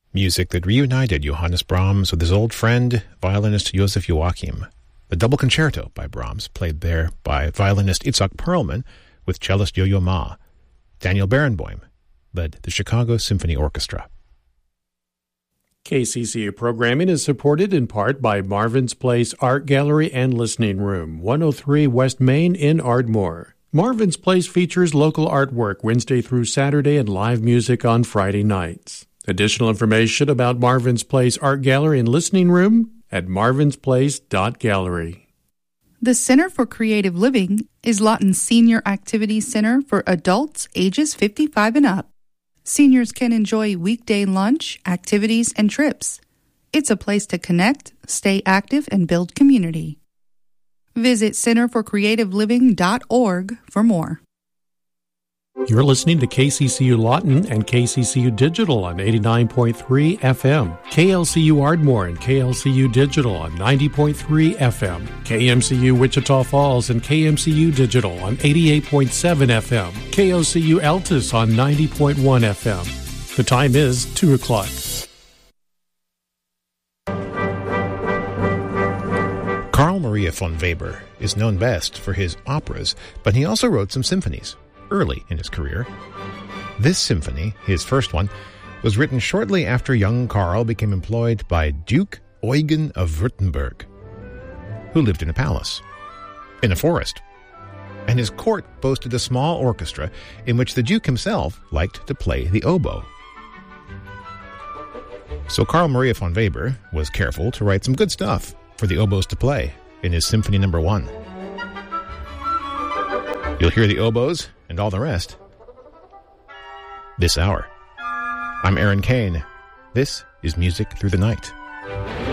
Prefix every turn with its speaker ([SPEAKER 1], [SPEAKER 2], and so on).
[SPEAKER 1] Music that reunited Johannes Brahms with his old friend, violinist Joseph Joachim. The Double Concerto by Brahms, played there by violinist Itzhak Perlman with cellist Yo-Yo Ma. Daniel Barenboim led the Chicago Symphony Orchestra.
[SPEAKER 2] KCCU programming is supported in part by Marvin's Place Art Gallery and Listening Room, 103 West Main in Ardmore. Marvin's Place features local artwork Wednesday through Saturday and live music on Friday nights. Additional information about Marvin's Place Art Gallery and Listening Room at marvinsplace.gallery.
[SPEAKER 3] The Center for Creative Living is Lawton's senior activity center for adults ages 55 and up. Seniors can enjoy weekday lunch, activities, and trips. It's a place to connect, stay active, and build community. Visit centerforcreativeliving.org for more.
[SPEAKER 2] You're listening to KCCU Lawton and KCCU Digital on 89.3 FM, KLCU Ardmore and KLCU Digital on 90.3 FM, KMCU Wichita Falls and KMCU Digital on 88.7 FM, KOCU Altus on 90.1 FM. The time is 2 o'clock.
[SPEAKER 1] Carl Maria von Weber is known best for his operas, but he also wrote some symphonies early in his career. This symphony, his first one, was written shortly after young Carl became employed by Duke Eugen of Württemberg, who lived in a palace, in a forest, and his court boasted a small orchestra in which the Duke himself liked to play the oboe. So Carl Maria von Weber was careful to write some good stuff for the oboes to play in his Symphony No. 1. You'll hear the oboes and all the rest this hour. I'm Aaron Kane. This is Music Through the Night.